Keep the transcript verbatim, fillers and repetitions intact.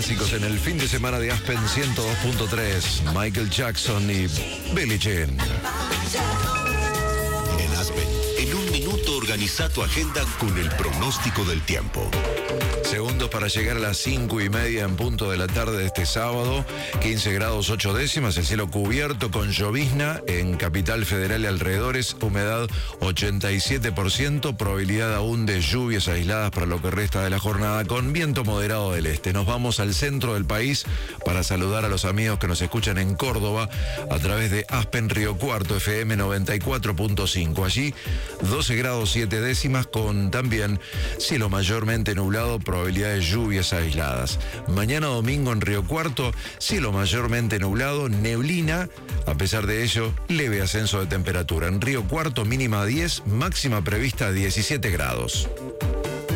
clásicos en el fin de semana de Aspen ciento dos punto tres. Michael Jackson y Billie Jean. En Aspen, en un minuto organiza tu agenda con el pronóstico del tiempo. Segundos para llegar a las cinco y media en punto de la tarde de este sábado. quince grados ocho décimas, el cielo cubierto con llovizna en Capital Federal y alrededores, humedad ochenta y siete por ciento, probabilidad aún de lluvias aisladas para lo que resta de la jornada con viento moderado del este. Nos vamos al centro del país para saludar a los amigos que nos escuchan en Córdoba a través de Aspen Río Cuarto, F M noventa y cuatro punto cinco. Allí doce grados siete décimas con también cielo mayormente nublado, probabilidad de lluvias aisladas. Mañana domingo en Río Cuarto, cielo mayormente nublado, neblina, a pesar de ello, leve ascenso de temperatura. En Río Cuarto, mínima diez, máxima prevista diecisiete grados.